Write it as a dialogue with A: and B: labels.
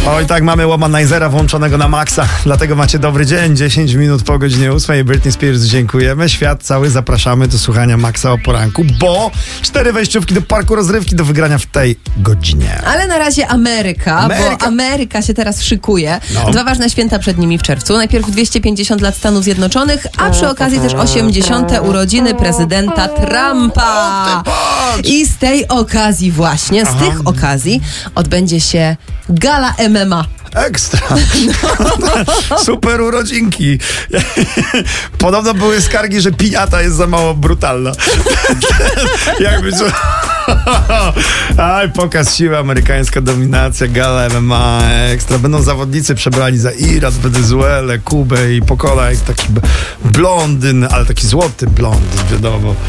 A: Oj, tak, mamy Womanizera włączonego na maksa, dlatego macie dobry dzień, 10 minut po godzinie 8. Britney Spears, dziękujemy. Świat cały zapraszamy do słuchania Maxa o poranku, bo 4 wejściówki do parku rozrywki do wygrania w tej godzinie.
B: Ale na razie Ameryka, bo Ameryka się teraz szykuje.
A: No.
B: 2 ważne święta przed nimi w czerwcu. Najpierw 250 lat Stanów Zjednoczonych, a przy okazji też 80. urodziny prezydenta Trumpa. I z tej okazji właśnie, z tych okazji odbędzie się gala MMA.
A: Ekstra. Super urodzinki. Podobno były skargi, że piniata jest za mało brutalna. Jakby co... Aj, pokaz siły, amerykańska dominacja, gala MMA, ekstra. Będą zawodnicy przebrani za Iran, Wenezuelę, Kubę i pokola jak taki blondyn, ale taki złoty blondyn, wiadomo.